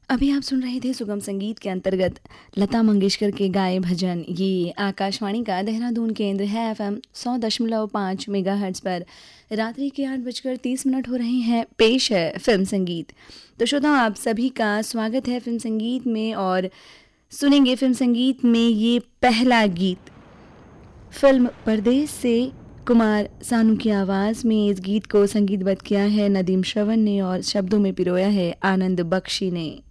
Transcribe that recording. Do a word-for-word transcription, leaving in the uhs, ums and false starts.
अभी आप सुन रहे थे सुगम संगीत के अंतर्गत लता मंगेशकर के गाए भजन। ये आकाशवाणी का देहरादून केंद्र है। एफएम सौ दशमलव पाँच मेगा हर्ट्ज पर रात्रि के आठ बजकर तीस मिनट हो रहे हैं। पेश है फिल्म संगीत। तो श्रोताओं, आप सभी का स्वागत है फिल्म संगीत में और सुनेंगे फिल्म संगीत में ये पहला गीत फिल्म परदेश से। कुमार सानू की आवाज़ में इस गीत को संगीतबद्ध किया है नदीम श्रवण ने और शब्दों में पिरोया है आनंद बख्शी ने।